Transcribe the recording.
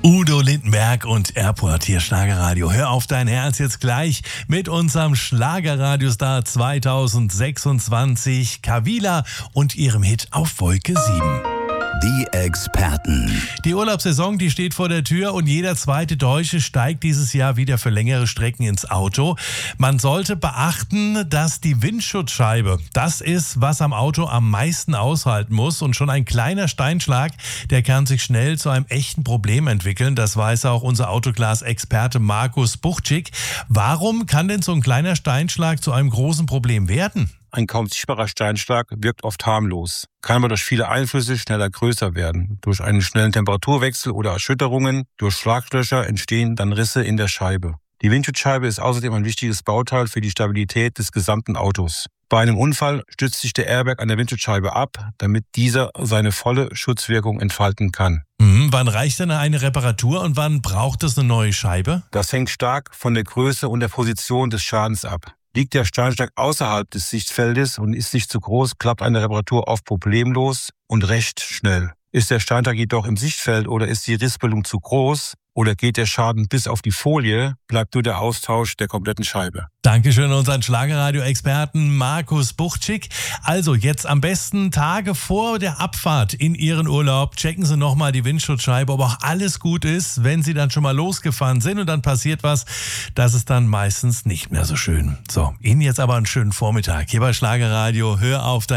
Udo Lindenberg und Airport, hier Schlagerradio. Hör auf dein Herz jetzt gleich mit unserem Schlagerradiostar 2026, Kavila und ihrem Hit Auf Wolke 7. Die Experten. Die Urlaubssaison, die steht vor der Tür und jeder zweite Deutsche steigt dieses Jahr wieder für längere Strecken ins Auto. Man sollte beachten, dass die Windschutzscheibe das ist, was am Auto am meisten aushalten muss. Und schon ein kleiner Steinschlag, der kann sich schnell zu einem echten Problem entwickeln. Das weiß auch unser Autoglas-Experte Markus Buchczyk. Warum kann denn so ein kleiner Steinschlag zu einem großen Problem werden? Ein kaum sichtbarer Steinschlag wirkt oft harmlos, kann aber durch viele Einflüsse schneller größer werden. Durch einen schnellen Temperaturwechsel oder Erschütterungen, durch Schlaglöcher entstehen dann Risse in der Scheibe. Die Windschutzscheibe ist außerdem ein wichtiges Bauteil für die Stabilität des gesamten Autos. Bei einem Unfall stützt sich der Airbag an der Windschutzscheibe ab, damit dieser seine volle Schutzwirkung entfalten kann. Wann reicht denn eine Reparatur und wann braucht es eine neue Scheibe? Das hängt stark von der Größe und der Position des Schadens ab. Liegt der Steinschlag außerhalb des Sichtfeldes und ist nicht zu groß, klappt eine Reparatur oft problemlos und recht schnell. Ist der Steinschlag jedoch im Sichtfeld oder ist die Rissbildung zu groß oder geht der Schaden bis auf die Folie, bleibt nur der Austausch der kompletten Scheibe. Dankeschön unseren Schlagerradio-Experten Markus Buchczyk. Also jetzt am besten Tage vor der Abfahrt in Ihren Urlaub checken Sie nochmal die Windschutzscheibe, ob auch alles gut ist, wenn Sie dann schon mal losgefahren sind und dann passiert was. Das ist dann meistens nicht mehr so schön. So, Ihnen jetzt aber einen schönen Vormittag hier bei Schlagerradio. Hör auf dein